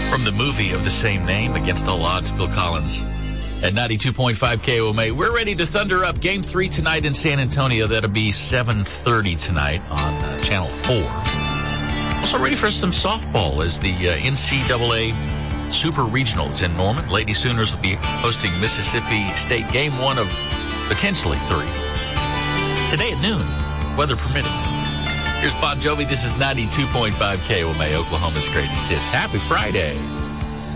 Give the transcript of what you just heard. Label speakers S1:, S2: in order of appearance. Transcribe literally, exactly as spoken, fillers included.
S1: From the movie of the same name, Against All Odds, Phil Collins at ninety-two point five K O M A. We're ready to thunder up Game three tonight in San Antonio. That'll be seven thirty tonight on uh, Channel four. Also ready for some softball as the uh, N C double A Super Regionals in Norman. Lady Sooners will be hosting Mississippi State Game one of potentially three. Today at noon, weather permitting. Here's Bon Jovi. This is ninety-two point five K O M A, Oklahoma's greatest hits. Happy Friday.